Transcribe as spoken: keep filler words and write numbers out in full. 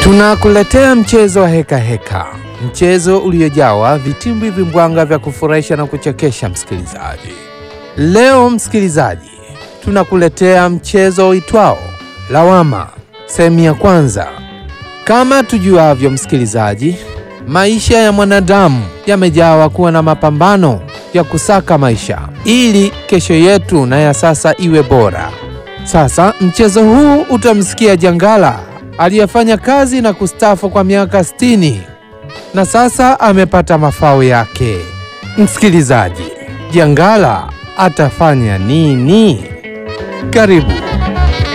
Tunakuletea mchezo wa heka heka, mchezo uliojawa vitimbwi vimbwanga vya kufurahisha na kuchekesha msikilizaji. Leo msikilizaji, tunakuletea mchezo uitwao Lawama, sehemu ya kwanza. Kama tujuavyo msikilizaji, maisha ya mwanadamu yamejawa kuwa na mapambano ya kusaka maisha ili kesho yetu na ya sasa iwe bora. Sasa mchezo huu utamsikia Jangala aliyefanya kazi na kustafu kwa miaka sitini na sasa amepata mafao yake. Msikilizaji, Jangala atafanya nini? Karibu.